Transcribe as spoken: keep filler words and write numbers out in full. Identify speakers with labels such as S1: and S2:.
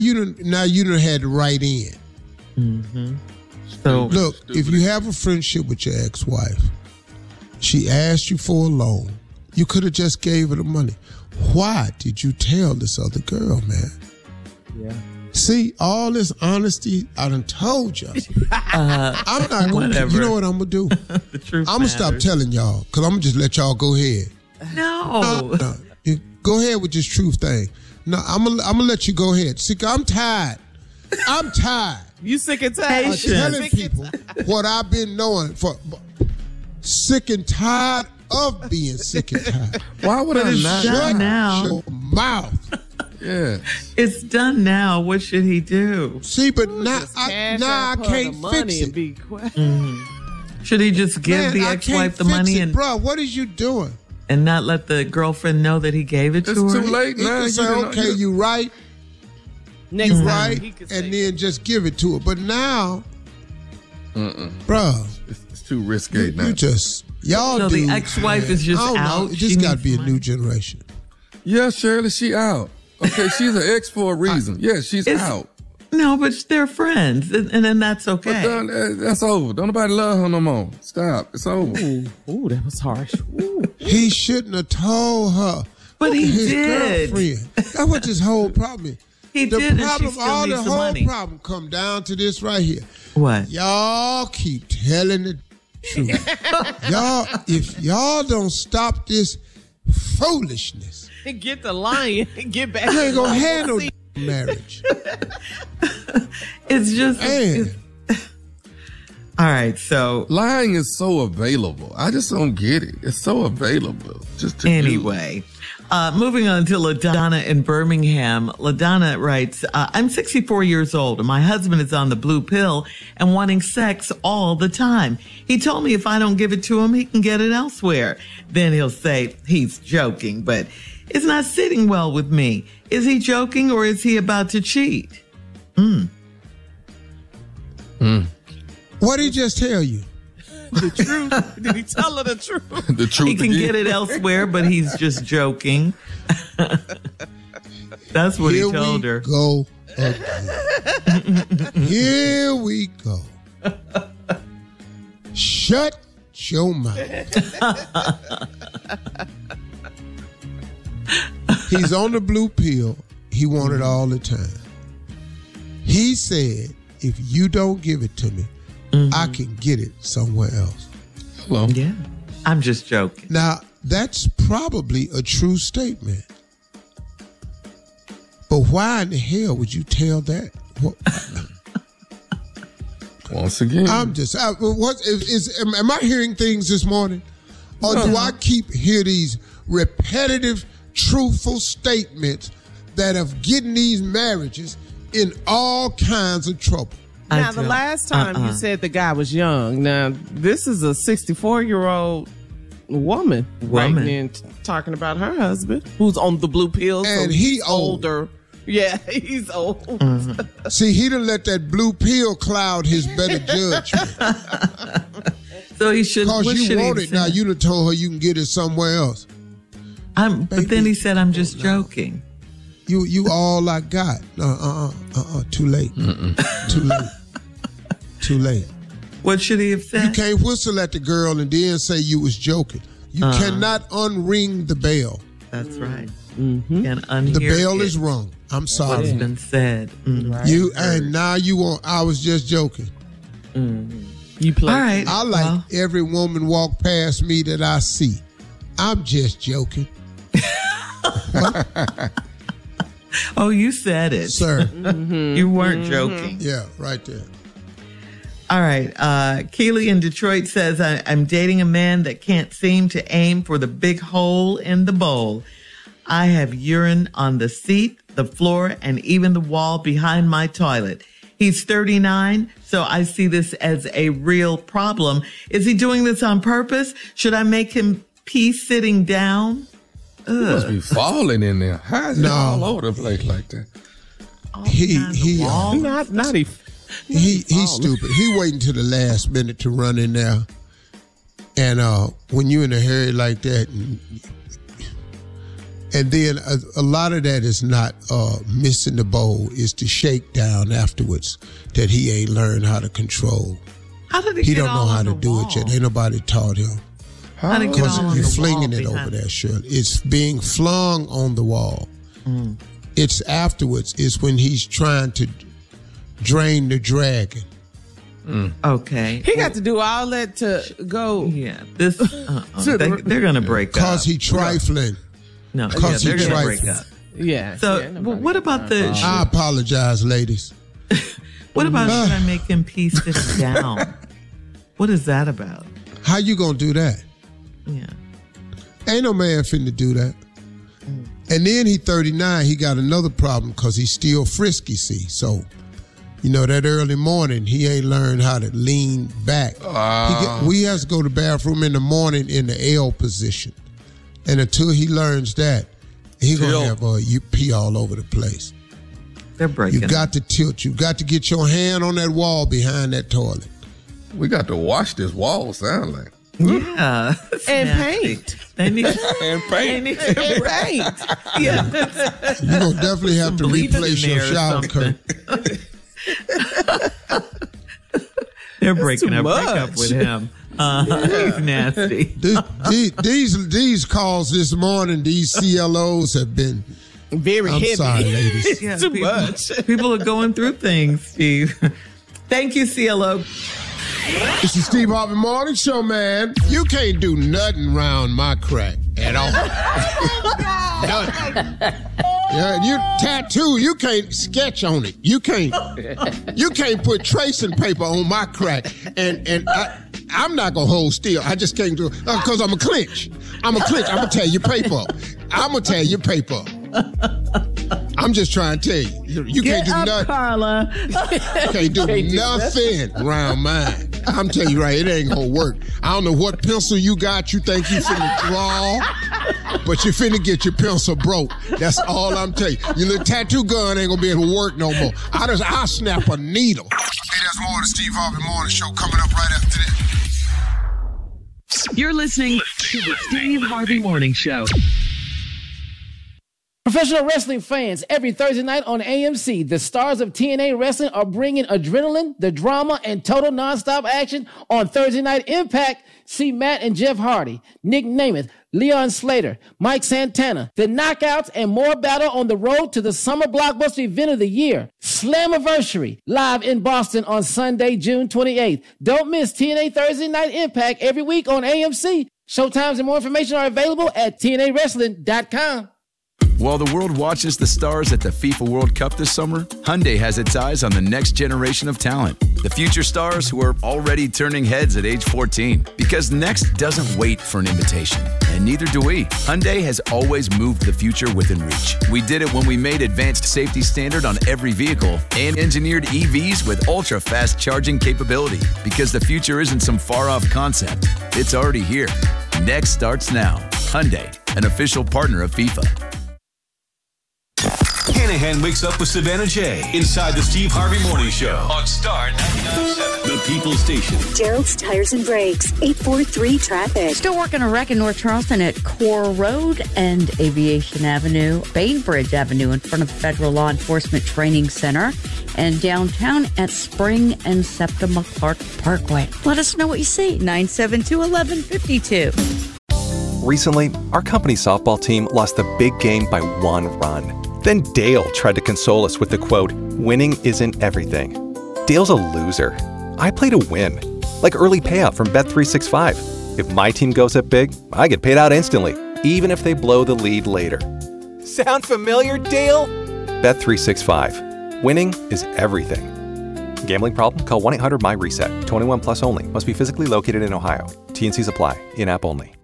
S1: you done, now you done had to write in.
S2: Mm-hmm. So
S1: look, if you have a friendship with your ex-wife, she asked you for a loan, you could have just gave her the money. Why did you tell this other girl, man?
S3: Yeah.
S1: See, all this honesty, I done told y'all. Uh, I'm not going to, you know what I'm going to do?
S2: The truth
S1: I'm going to stop telling y'all, because I'm going to just let y'all go ahead.
S2: No.
S1: no, no. You go ahead with this truth thing. No, I'm going I'm to let you go ahead. See, I'm tired. I'm tired.
S3: You sick and tired.
S1: Of telling people what I've been knowing for. Sick and tired of being sick and tired.
S4: Why would
S2: but
S4: I
S2: it's
S4: not?
S2: Done now.
S1: Your mouth.
S4: Yeah.
S2: It's done now. What should he do?
S1: See, but Ooh, now I, now I can't fix it.
S3: Be
S2: mm-hmm. Should he just give
S1: Man,
S2: the ex-wife the money
S1: it,
S2: and
S1: bro? What is you doing?
S2: And not let the girlfriend know that he gave it
S4: it's
S2: to her?
S4: It's too late
S1: he,
S4: now.
S1: He can say, okay, you, you right.
S3: Next
S1: you
S3: time
S1: right, and then just give it to her. But now,
S4: Mm-mm.
S1: bro,
S4: it's, it's too risque
S1: you,
S4: now.
S1: You just y'all.
S2: So
S1: do,
S2: the ex-wife man. is just out.
S1: Know, it just got to be a new generation.
S4: Yeah, Shirley, she out. Okay, she's an ex for a reason. I, yeah, she's out.
S2: No, but they're friends, and, and then that's okay.
S4: But uh, that's over. Don't nobody love her no more. Stop. It's over.
S3: Ooh, ooh that was harsh. Ooh.
S1: He shouldn't have told her.
S2: But he
S1: his
S2: did.
S1: Girlfriend. That's what this whole problem is.
S2: He
S1: the
S2: did,
S1: problem,
S2: and she still
S1: all
S2: needs
S1: the
S2: the
S1: whole
S2: money.
S1: problem come down to this right here.
S2: What?
S1: Y'all keep telling the truth. y'all, if y'all don't stop this foolishness,
S3: get the lying, get back.
S1: You ain't gonna have no marriage.
S2: It's just. It's, all right, so
S4: lying is so available. I just don't get it. It's so available. Just to
S2: anyway. Uh, moving on to LaDonna in Birmingham. LaDonna writes, uh, I'm sixty-four years old and my husband is on the blue pill and wanting sex all the time. He told me if I don't give it to him, he can get it elsewhere. Then he'll say he's joking, but it's not sitting well with me. Is he joking or is he about to cheat? Hmm.
S4: Hmm.
S1: What did he just tell you?
S3: The truth. Did he tell her the truth?
S4: The truth.
S2: He can
S4: again.
S2: get it elsewhere, but he's just joking. That's what
S1: Here
S2: he told
S1: we
S2: her.
S1: Go again. Here we go. Shut your mouth. He's on the blue pill. He wanted all the time. He said, if you don't give it to me, mm-hmm. I can get it somewhere else.
S4: Hello.
S2: Yeah. I'm just joking.
S1: Now, that's probably a true statement. But why in the hell would you tell that? What?
S4: Once again.
S1: I'm just, I, what is, is am, am I hearing things this morning? Or no. do I keep hear these repetitive, truthful statements that have getting these marriages in all kinds of trouble?
S3: Now, the last time uh-uh. you said the guy was young. Now, this is a sixty-four-year-old woman,
S2: woman.
S3: writing in t- talking about her husband who's on the blue pill.
S1: And
S3: so
S1: he
S3: older.
S1: Old.
S3: Yeah, he's old.
S2: Mm-hmm.
S1: See, he done let that blue pill cloud his better judgment.
S2: So he should.
S1: Because you
S2: should
S1: want it now. You done told her you can get it somewhere else.
S2: I'm, but then he said, I'm just joking.
S1: You you all I got. Uh-uh, uh-uh, too late. Mm-mm. Too late. Too late.
S2: What should he have said?
S1: You can't whistle at the girl and then say you was joking. You uh-huh. cannot unring the bell.
S2: That's right.
S3: Mm-hmm.
S2: And unhear
S1: the bell
S2: it.
S1: is wrong. I'm sorry.
S2: What's been said. Mm-hmm.
S3: Right.
S1: You and now you want. I was just joking.
S2: Mm-hmm.
S3: You play.
S2: All right.
S1: I like
S2: well.
S1: every woman walk past me that I see. I'm just joking.
S2: Oh, you said it,
S1: sir.
S2: Mm-hmm. You weren't
S3: mm-hmm.
S2: joking.
S1: Yeah, right there.
S2: All right. Uh, Keely in Detroit says, I, I'm dating a man that can't seem to aim for the big hole in the bowl. I have urine on the seat, the floor, and even the wall behind my toilet. He's thirty-nine, so I see this as a real problem. Is he doing this on purpose? Should I make him pee sitting down?
S4: He must be falling in there. How is
S1: no.
S4: it all over the place like that?
S2: All
S1: he he
S3: uh, not not he.
S1: He he's stupid. He waiting till the last minute to run in there. And uh, when you in a hurry like that, and And then a, a lot of that is not uh, missing the bowl, is the shakedown afterwards that he ain't learned how to control.
S2: How did he,
S1: he
S2: get
S1: don't know
S2: all
S1: how
S2: on
S1: to
S2: the
S1: do
S2: wall?
S1: it yet. Ain't nobody taught him.
S2: How did he get
S1: Because
S2: all on
S1: you're
S2: the
S1: flinging
S2: wall
S1: it over
S2: behind-
S1: there, Shirley. It's being flung on the wall.
S2: Mm.
S1: It's afterwards. It's when he's trying to drain the dragon.
S2: Mm. Okay.
S3: He got to do all that to go.
S2: Yeah. This uh-uh. they, they're going to break up.
S1: Because he trifling.
S2: No, yeah,
S1: Because
S2: they're
S1: he
S2: going to break
S1: trifling.
S2: up.
S3: Yeah.
S2: So,
S3: yeah,
S2: well, what about the?
S1: I apologize, ladies.
S2: What about
S1: Uh.
S2: should I make him piece this down? What is that about?
S1: How you gonna do that?
S2: Yeah.
S1: Ain't no man finna do that.
S2: Mm.
S1: And then he thirty-nine, he got another problem because he's still frisky, see. So, you know, that early morning, he ain't learned how to lean back.
S4: Uh.
S1: He get, we have to go to the bathroom in the morning in the L position. And until he learns that, he
S4: Tilt.
S1: gonna have uh, you pee all over the place.
S2: They're breaking
S1: You got to tilt. You got to get your hand on that wall behind that toilet.
S4: We got to wash this wall, sound like.
S2: Yeah. That's
S3: And
S2: nasty.
S3: paint.
S2: They need,
S4: And
S2: they
S4: paint.
S2: need to
S3: And
S2: break-
S3: paint.
S2: Yeah.
S1: You're going to definitely have to
S2: Bleach in
S1: replace your
S2: there or
S1: shower
S2: something.
S1: curtain.
S2: They're breaking
S3: too
S2: up. Break
S3: much.
S2: up with him. Uh, He's nasty.
S1: This, these, these these calls this morning, these C L Os have been,
S3: Very
S1: I'm
S3: heavy.
S1: sorry, ladies.
S2: Yeah,
S3: Too
S2: people,
S3: much.
S2: people are going through things, Steve. Thank you, C L O.
S1: It's the Steve Harvey Morning Show, man. You can't do nothing round my crack at all. Nothing. Yeah, you tattoo, you can't sketch on it. You can't you can't put tracing paper on my crack. And and I, I'm not gonna hold still. I just can't do it because I'm a clinch. I'm a clinch. I'm gonna tear your paper up. I'm gonna tear your paper up. I'm just trying to tell you. You, you
S2: Get
S1: can't do
S2: up,
S1: nothing.
S2: Carla.
S1: You can't do nothing around mine. I'm telling you right, it ain't gonna work. I don't know what pencil you got you think you finna draw, but you finna get your pencil broke. That's all I'm telling you. Your little tattoo gun ain't gonna be able to work no more. I just, I'll snap a needle. Hey, there's more of the Steve Harvey Morning Show coming up right after this.
S5: You're listening to the Steve Harvey Morning Show.
S6: Professional wrestling fans, every Thursday night on A M C, the stars of T N A Wrestling are bringing adrenaline, the drama, and total nonstop action on Thursday Night Impact. See Matt and Jeff Hardy, Nick Namath, Leon Slater, Mike Santana, the Knockouts, and more battle on the road to the summer blockbuster event of the year, Slammiversary, live in Boston on Sunday, June twenty-eighth. Don't miss T N A Thursday Night Impact every week on A M C. Showtimes and more information are available at T N A wrestling dot com.
S7: While the world watches the stars at the FIFA World Cup this summer, Hyundai has its eyes on the next generation of talent. The future stars who are already turning heads at age fourteen. Because next doesn't wait for an invitation, and neither do we. Hyundai has always moved the future within reach. We did it when we made advanced safety standard on every vehicle and engineered E Vs with ultra-fast charging capability. Because the future isn't some far-off concept. It's already here. Next starts now. Hyundai, an official partner of FIFA.
S8: Hanahan wakes up with Savannah J inside the Steve Harvey Morning Show on Star ninety-nine point seven, the People Station.
S9: Gerald's Tires and Brakes, eight four three traffic.
S10: Still working a wreck in North Charleston at Core Road and Aviation Avenue, Bainbridge Avenue in front of the Federal Law Enforcement Training Center, and downtown at Spring and Septima Clark Parkway. Let us know what you see. nine seven two, one one five two.
S11: Recently, our company softball team lost the big game by one run. Then Dale tried to console us with the quote, "Winning isn't everything." Dale's a loser. I play to win. Like early payout from Bet three sixty-five. If my team goes up big, I get paid out instantly, even if they blow the lead later. Sound familiar, Dale? Bet three sixty-five. Winning is everything. Gambling problem? Call one eight hundred M Y RESET. twenty-one plus only. Must be physically located in Ohio. T and C's apply. In-app only.